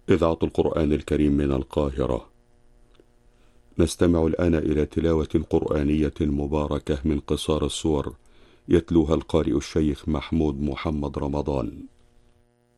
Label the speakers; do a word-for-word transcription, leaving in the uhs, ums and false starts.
Speaker 1: إذاعة القرآن الكريم من القاهرة. نستمع الآن إلى تلاوة قرآنية مباركة من قصار السور، يتلوها القارئ الشيخ محمود محمد رمضان.